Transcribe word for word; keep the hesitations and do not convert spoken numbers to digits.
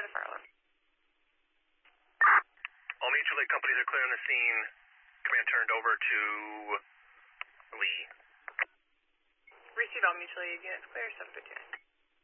McFarland. All mutual aid companies are clear on the scene. Command turned over to Lee. Receive all mutual aid units clear, seven fifty-nine.